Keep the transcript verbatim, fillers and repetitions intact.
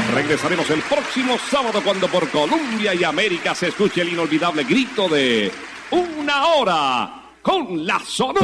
Regresaremos el próximo sábado cuando por Colombia y América se escuche el inolvidable grito de Una Hora con la Sonora.